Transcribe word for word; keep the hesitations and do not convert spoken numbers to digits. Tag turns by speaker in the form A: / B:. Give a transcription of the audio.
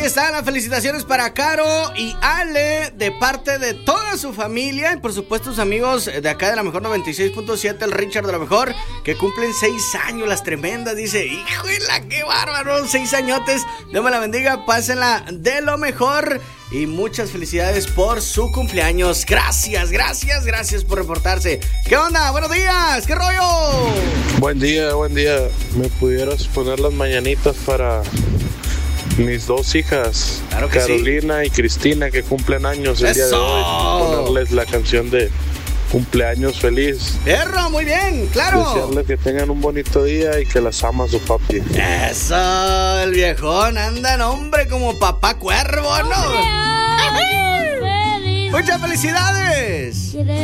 A: están las felicitaciones para Caro y Ale de parte de toda su familia y por supuesto sus amigos de acá de la Mejor noventa y seis punto siete, el Richard de la Mejor, que cumplen seis años, las tremendas. Dice, híjole, qué bárbaro, seis añotes. Dios me la bendiga, pásenla de lo mejor y muchas felicidades por su cumpleaños. Gracias, gracias, gracias por reportarse. ¿Qué onda? Buenos días, ¿qué rollo?
B: Buen día, buen día. ¿Me pudieras poner las mañanitas para mis dos hijas,
A: claro que
B: Carolina sí. y Cristina, que cumplen años el
A: ¡eso!
B: Día de hoy? Ponerles la canción de cumpleaños feliz.
A: Perro, muy bien, claro.
B: Desearles que tengan un bonito día y que las ama su papi.
A: Eso, el viejón anda en hombre como papá cuervo, ¿no? ¡Muchas felicidades!